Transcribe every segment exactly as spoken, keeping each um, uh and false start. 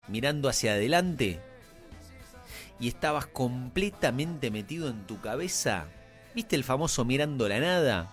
mirando hacia adelante y estabas completamente metido en tu cabeza. ¿Viste el famoso mirando la nada?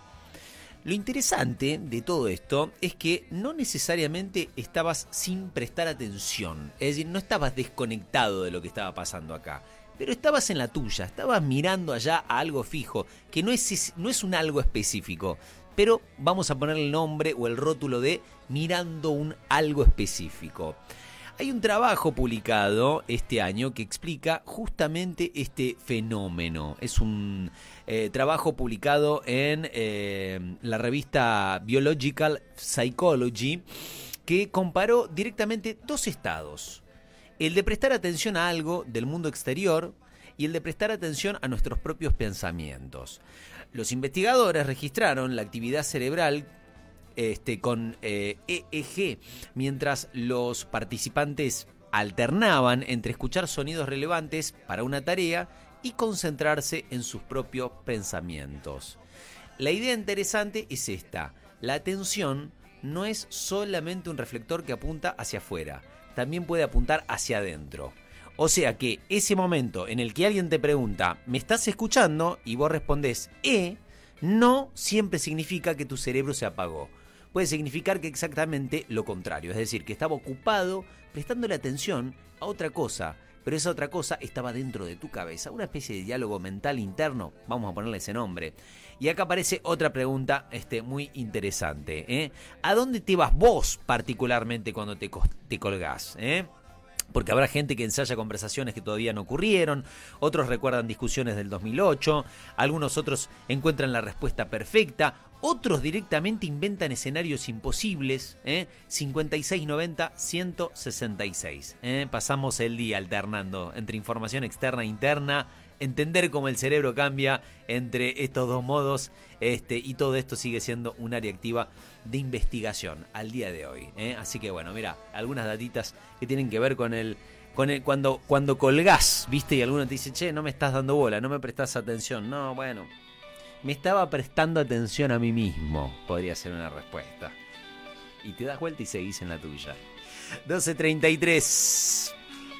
Lo interesante de todo esto es que no necesariamente estabas sin prestar atención, es decir, no estabas desconectado de lo que estaba pasando acá, pero estabas en la tuya, estabas mirando allá a algo fijo, que no es, no es un algo específico, pero vamos a poner el nombre o el rótulo de mirando un algo específico. Hay un trabajo publicado este año que explica justamente este fenómeno. Es un eh, trabajo publicado en eh, la revista Biological Psychology que comparó directamente dos estados. El de prestar atención a algo del mundo exterior y el de prestar atención a nuestros propios pensamientos. Los investigadores registraron la actividad cerebral Este, con eh, E E G, mientras los participantes alternaban entre escuchar sonidos relevantes para una tarea y concentrarse en sus propios pensamientos. La idea interesante es esta: la atención no es solamente un reflector que apunta hacia afuera, también puede apuntar hacia adentro. O sea que ese momento en el que alguien te pregunta, ¿me estás escuchando? Y vos respondés, eh, no siempre significa que tu cerebro se apagó. Puede significar que exactamente lo contrario, es decir, que estaba ocupado prestándole atención a otra cosa, pero esa otra cosa estaba dentro de tu cabeza, una especie de diálogo mental interno, vamos a ponerle ese nombre. Y acá aparece otra pregunta este, muy interesante, ¿eh? ¿A dónde te vas vos particularmente cuando te, te colgás? ¿eh? Porque habrá gente que ensaya conversaciones que todavía no ocurrieron, otros recuerdan discusiones del dos mil ocho, algunos otros encuentran la respuesta perfecta, otros directamente inventan escenarios imposibles. ¿eh? cincuenta y seis noventa ciento sesenta y seis. ¿eh? Pasamos el día alternando entre información externa e interna, entender cómo el cerebro cambia entre estos dos modos, este, y todo esto sigue siendo un área activa de investigación al día de hoy. ¿eh? Así que bueno, mira, algunas datitas que tienen que ver con el, con el cuando, cuando colgás, ¿viste? Y alguno te dice, che, no me estás dando bola, no me prestás atención. No, bueno, me estaba prestando atención a mí mismo, podría ser una respuesta. Y te das vuelta y seguís en la tuya. doce treinta y tres.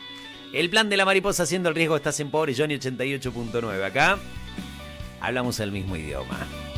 El plan de la mariposa haciendo el riesgo, estás en Pobre Johnny ochenta y ocho punto nueve. Acá hablamos el mismo idioma.